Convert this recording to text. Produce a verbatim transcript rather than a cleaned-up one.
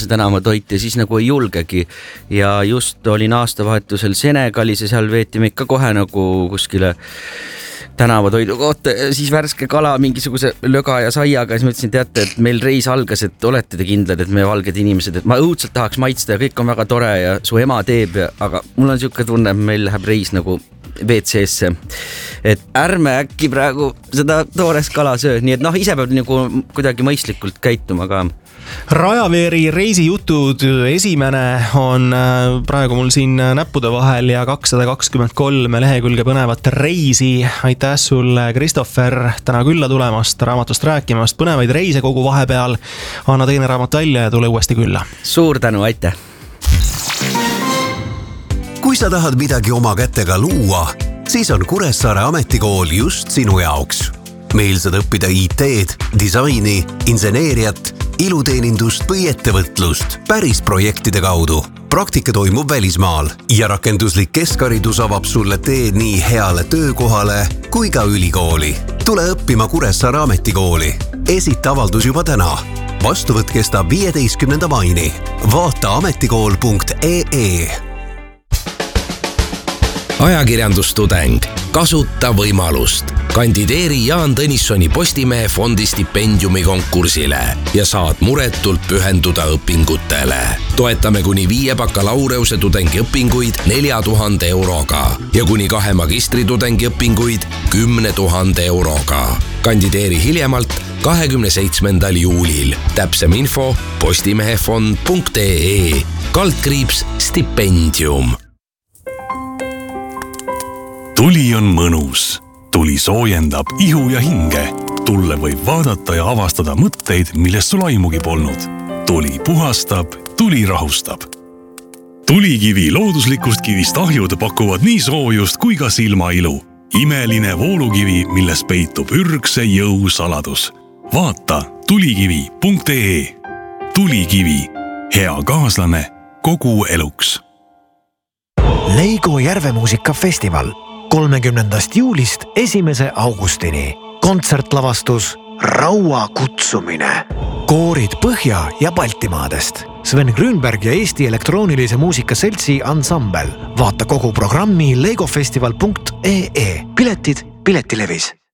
see tänavatoit ja siis nagu ei julgegi. Ja just olin aastavahetusel Senegalis ja seal veeti me ikka kohe nagu kuskile tänavatoidu kohta ja siis värske kala mingisuguse löga ja saiaga ja siis mõtlesin, teate, et meil reis algas, et olete te kindlad, et me valged inimesed, et ma õudselt tahaks maitsta ja kõik on väga tore ja su ema teeb, ja, aga mul on siuke tunne, et meil läheb reis nagu V C S-e. Et ärme äkki praegu seda toores kala söö, nii et noh, ise peab nagu kuidagi mõistlikult käituma ka. Rajaveeri reisijutud esimene on praegu mul siin näppude vahel ja kakssada kakskümmend kolm lehekülge põnevat reisi. Aitäh sulle, Kristoffer, täna külla tulemast, raamatust rääkimast, põnevaid reise kogu vahepeal. Anna teine raamat välja ja tule uuesti külla. Suur tänu, aitäh! Kui sa tahad midagi oma kätega luua, siis on Kuressaare ametikool just sinu jaoks. Meil saad õppida I T-d, disaini, inseneeriat, iluteenindust või ettevõtlust päris projektide kaudu. Praktika toimub välismaal ja rakenduslik keskharidus avab sulle tee nii heale töökohale kui ka ülikooli. Tule õppima Kuressaare ametikooli. Esita avaldus juba täna. Vastuvõtt kestab viieteistkümnenda maini. Vaata ametikool punkt E E. Ajakirjandustudeng. Kasuta võimalust. Kandideeri Jaan Tõnissoni Postimehe fondi stipendiumi konkursile ja saad muretult pühenduda õpingutele. Toetame kuni viie bakalaureuse tudengi õpinguid nelja tuhande euroga ja kuni kahe magistritudengi õpinguid kümne tuhande euroga. Kandideeri hiljemalt kahekümne seitsmendal juulil. Täpsem info postimehefond punkt E E. Kaldkriips stipendium. Tuli on mõnus. Tuli soojendab ihu ja hinge. Tulle võib vaadata ja avastada mõtteid, millest sul aimugi polnud. Tuli puhastab, tuli rahustab. Tulikivi looduslikust kivist ahjud pakuvad nii soojust kui ka silmailu. Imeline voolukivi, milles peitub ürgse jõu saladus. Vaata tulikivi punkt E E. Tulikivi. Hea kaaslane kogu eluks. Leigo Järvemuusikafestival kolmekümnendast juulist esimese augustini. Kontsertlavastus Raua kutsumine. Koorid Põhja- ja Baltimaadest. Sven Grünberg ja Eesti elektroonilise muusika seltsi ansambel. Vaata kogu programmi leigofestival punkt E E. Piletid Piletilevis.